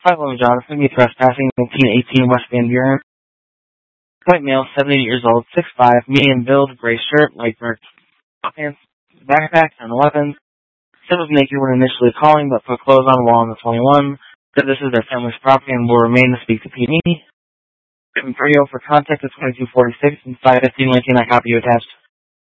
511 Jonathan, me trespassing, 1918 West Van Buren. White male, 78 years old, 6'5", medium build, gray shirt, light dark pants, backpack, and weapons. Said was naked when initially calling, but put clothes on while on the 21. Said this is their family's property and will remain to speak to PD. For contact is 2246 and 515 Lincoln. I copy you attached.